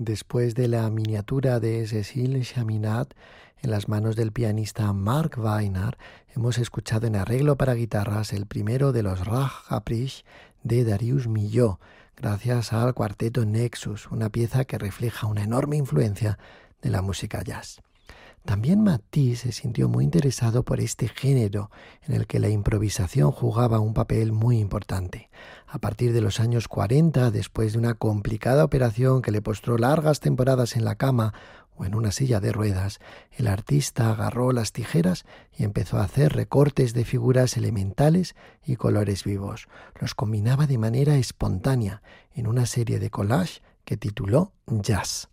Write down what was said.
Después de la miniatura de Cécile Chaminade en las manos del pianista Mark Weinert, hemos escuchado en arreglo para guitarras el primero de los Rag Caprice de Darius Milhaud, gracias al cuarteto Nexus, una pieza que refleja una enorme influencia de la música jazz. También Matisse se sintió muy interesado por este género en el que la improvisación jugaba un papel muy importante. A partir de los años 40, después de una complicada operación que le postró largas temporadas en la cama o en una silla de ruedas, el artista agarró las tijeras y empezó a hacer recortes de figuras elementales y colores vivos. Los combinaba de manera espontánea en una serie de collages que tituló Jazz.